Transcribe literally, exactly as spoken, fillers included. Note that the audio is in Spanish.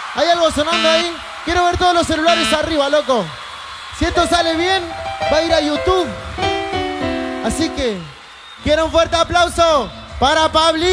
¿Hay algo sonando ahí? Quiero ver todos los celulares arriba, loco. Si esto sale bien, va a ir a YouTube. Así que, quiero un fuerte aplauso para Pablito.